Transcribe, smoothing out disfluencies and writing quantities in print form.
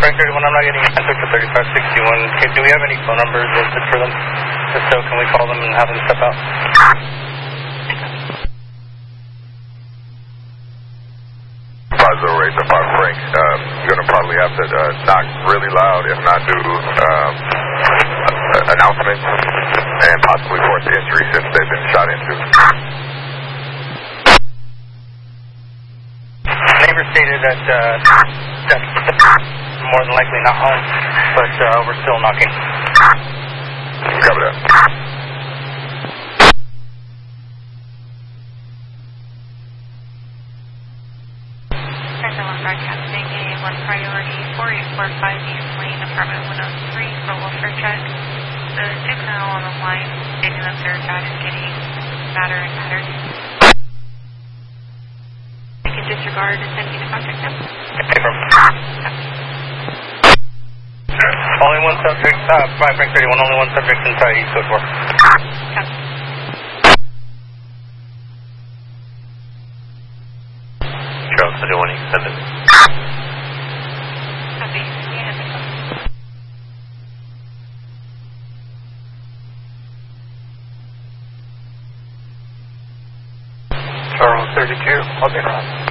Frank 31, I'm not getting a contact to 3561. Okay, do we have any phone numbers listed for them? If so, can we call them and have them step out? Racer 5 Frank, you're going to probably have to knock really loud, if not do announcements and possibly force entry since they've been shot into. Neighbor stated that that's more than likely not home, but we're still knocking. Cover that. Broadcasting A1 priority 4845 East Lane, apartment 103 for welfare check. The juvenile on the line stating that their dad is getting madder and madder. They can disregard attempting to contact them. Only one subject, 5 Frank 31, only one subject inside East Code 4. Charles 31, extended. Copy. Charles 32, I'll be around.